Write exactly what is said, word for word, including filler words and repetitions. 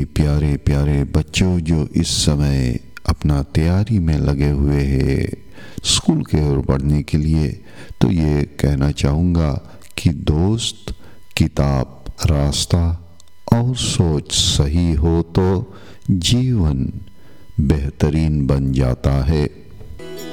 मेरी प्यारे प्यारे बच्चों जो इस समय अपना तैयारी में लगे हुए हैं स्कूल के ओर बढ़ने के लिए, तो ये कहना चाहूँगा कि दोस्त, किताब, रास्ता और सोच सही हो तो जीवन बेहतरीन बन जाता है।